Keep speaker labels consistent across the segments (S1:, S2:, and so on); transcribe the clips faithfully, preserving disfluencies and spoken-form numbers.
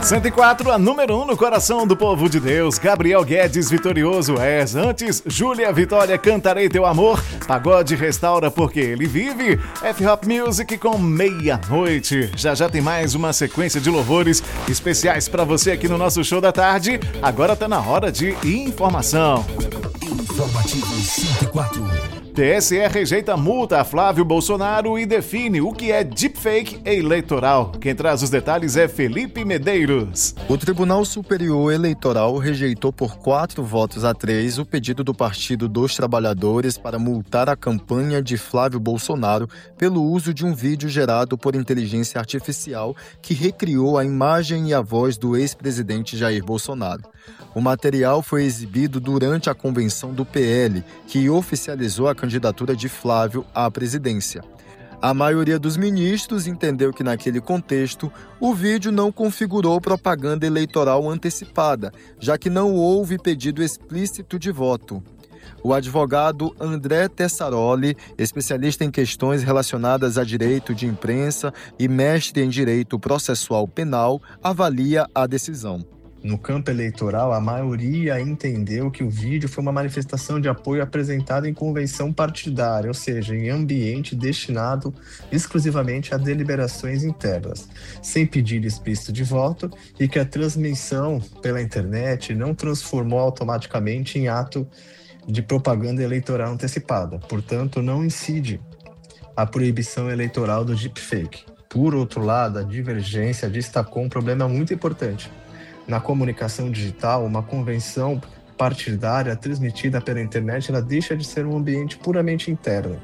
S1: cento e quatro, a número um no coração do povo de Deus. Gabriel Guedes, Vitorioso és. Antes, Júlia Vitória, Cantarei Teu Amor. Pagode Restaura Porque Ele Vive. F-Hop Music com Meia-Noite. Já já tem mais uma sequência de louvores especiais pra você aqui no nosso show da tarde. Agora tá na hora de informação.
S2: Informativo cento e quatro.
S1: T S E rejeita multa a Flávio Bolsonaro e define o que é deepfake eleitoral. Quem traz os detalhes é Felipe Medeiros.
S3: O Tribunal Superior Eleitoral rejeitou por quatro votos a três o pedido do Partido dos Trabalhadores para multar a campanha de Flávio Bolsonaro pelo uso de um vídeo gerado por inteligência artificial que recriou a imagem e a voz do ex-presidente Jair Bolsonaro. O material foi exibido durante a convenção do P L, que oficializou a candidatura de Flávio à presidência. A maioria dos ministros entendeu que, naquele contexto, o vídeo não configurou propaganda eleitoral antecipada, já que não houve pedido explícito de voto. O advogado André Tessaroli, especialista em questões relacionadas a direito de imprensa e mestre em direito processual penal, avalia a decisão.
S4: No campo eleitoral, a maioria entendeu que o vídeo foi uma manifestação de apoio apresentada em convenção partidária, ou seja, em ambiente destinado exclusivamente a deliberações internas, sem pedido explícito de voto, e que a transmissão pela internet não transformou automaticamente em ato de propaganda eleitoral antecipada. Portanto, não incide a proibição eleitoral do deepfake. Por outro lado, a divergência destacou um problema muito importante. Na comunicação digital, uma convenção partidária transmitida pela internet, ela deixa de ser um ambiente puramente interno.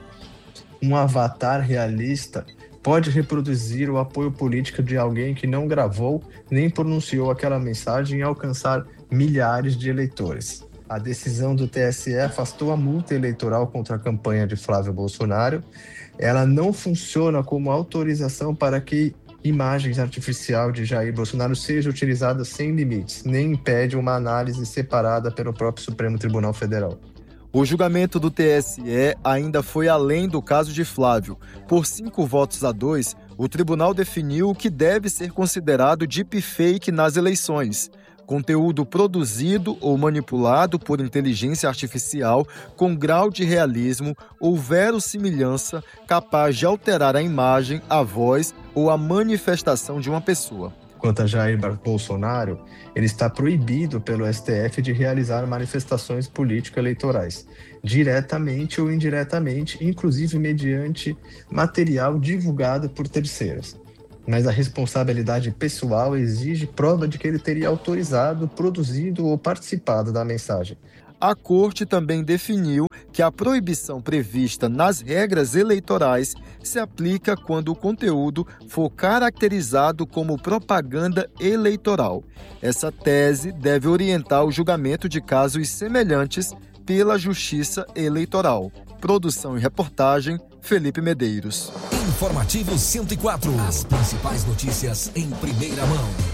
S4: Um avatar realista pode reproduzir o apoio político de alguém que não gravou nem pronunciou aquela mensagem e alcançar milhares de eleitores. A decisão do T S E afastou a multa eleitoral contra a campanha de Flávio Bolsonaro. Ela não funciona como autorização para que imagens artificial de Jair Bolsonaro seja utilizada sem limites, nem impede uma análise separada pelo próprio Supremo Tribunal Federal.
S3: O julgamento do T S E ainda foi além do caso de Flávio. Por cinco votos a dois, o tribunal definiu o que deve ser considerado deepfake nas eleições: conteúdo produzido ou manipulado por inteligência artificial com grau de realismo ou verossimilhança capaz de alterar a imagem, a voz ou a manifestação de uma pessoa.
S4: Quanto a Jair Bolsonaro, ele está proibido pelo S T F de realizar manifestações político-eleitorais, diretamente ou indiretamente, inclusive mediante material divulgado por terceiros. Mas a responsabilidade pessoal exige prova de que ele teria autorizado, produzido ou participado da mensagem.
S3: A Corte também definiu que a proibição prevista nas regras eleitorais se aplica quando o conteúdo for caracterizado como propaganda eleitoral. Essa tese deve orientar o julgamento de casos semelhantes pela Justiça Eleitoral. Produção e reportagem, Felipe Medeiros.
S2: Informativo cento e quatro. As principais notícias em primeira mão.